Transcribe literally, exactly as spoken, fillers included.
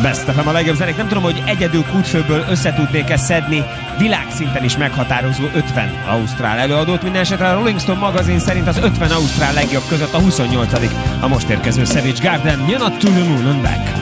Best ef em a legjobb zenék. Nem tudom, hogy egyedül kútfőből összetudnék-e szedni világszinten is meghatározó ötven ausztrál előadót. Minden esetre a Rolling Stone magazin szerint az ötven ausztrál legjobb között a huszonnyolcadik a most érkező Savage Garden. You're not to the moon and back.